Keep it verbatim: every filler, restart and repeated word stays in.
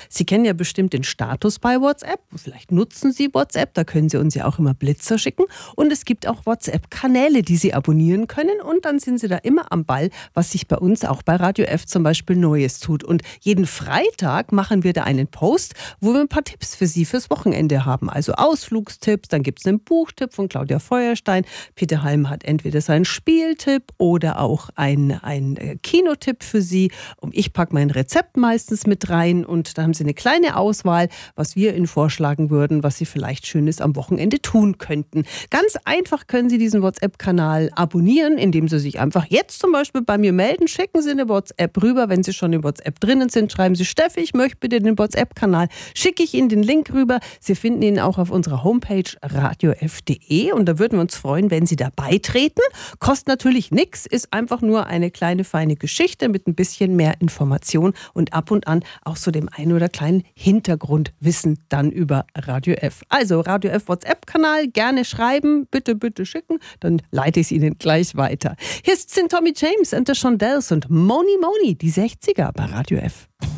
Sie kennen ja bestimmt den Status bei WhatsApp. Vielleicht nutzen Sie WhatsApp, da können Sie uns ja auch immer Blitzer schicken. Und es gibt auch WhatsApp-Kanäle, die Sie abonnieren können. Und dann sind Sie da immer am Ball, was sich bei uns auch bei Radio F zum Beispiel Neues tut. Und jeden Freitag machen wir da einen Post, wo wir ein paar Tipps für Sie fürs Wochenende haben. Also Ausflugstipps, dann gibt es einen Buchtipp von Claudia Feuerstein. Peter Halm hat entweder seinen Spieltipp oder auch ein, ein Kinotipp für Sie. Und ich packe mein Rezept meistens mit rein und da haben Sie eine kleine Auswahl, was wir Ihnen vorschlagen würden, was Sie vielleicht Schönes am Wochenende tun könnten. Ganz einfach können Sie diesen WhatsApp-Kanal abonnieren, indem Sie sich einfach jetzt zum Beispiel bei mir melden. Schicken Sie eine WhatsApp rüber. Wenn Sie schon in WhatsApp drinnen sind, schreiben Sie: Steffi, ich möchte bitte den WhatsApp-Kanal. Schicke ich Ihnen den Link rüber. Sie finden ihn auch auf unserer Homepage radio f punkt de und da würden wir uns freuen, wenn Sie da beitreten. Kostet natürlich nichts, ist einfach nur eine kleine, feine Geschichte mit ein bisschen mehr Information und ab und an auch so dem einen oder kleinen Hintergrundwissen dann über Radio F. Also Radio F WhatsApp-Kanal, gerne schreiben, bitte, bitte schicken, dann leite ich es Ihnen gleich weiter. Hier sind Tommy James and the Shondells und Moni Moni, die sechziger bei Radio F.